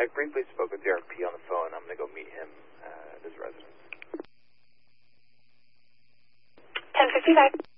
I briefly spoke with the RP on the phone. I'm going to go meet him at his residence. 10:55.